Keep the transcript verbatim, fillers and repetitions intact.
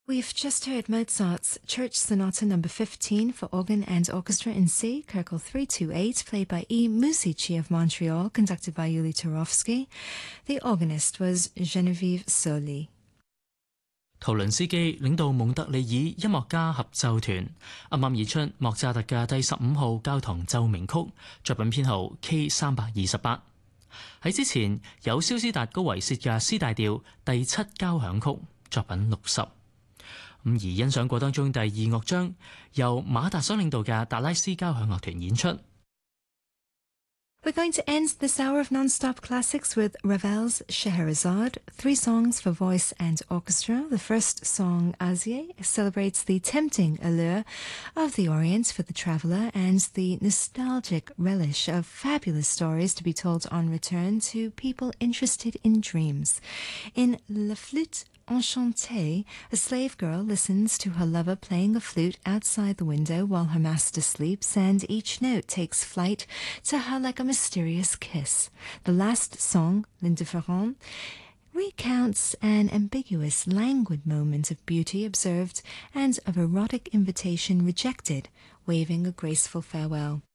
We've just heard Mozart's Church Sonata number fifteen for organ and orchestra in C, Kerkel three two eight, played by E. Musici of Montreal, conducted by Yuli Turovsky. The organist was Genevieve Soli. 圖倫斯基領導蒙特利爾音樂家合奏團啱啱演出莫扎特嘅第十五號教堂奏鳴曲，作品編號 K 三百二十八。喺之前有蕭斯達高維薛嘅 C 大調第七交響曲，作品六十。咁而欣賞過當中第二樂章由馬達所領導嘅達拉斯交響樂團演出。 We're going to end this hour of non-stop classics with Ravel's Scheherazade, three songs for voice and orchestra. The first song, Asie, celebrates the tempting allure of the Orient for the traveller and the nostalgic relish of fabulous stories to be told on return to people interested in dreams. In La Flûte Enchantée, a slave girl listens to her lover playing a flute outside the window while her master sleeps, and each note takes flight to her like a mysterious kiss. The last song, L'Indifferent, recounts an ambiguous, languid moment of beauty observed and of erotic invitation rejected, waving a graceful farewell.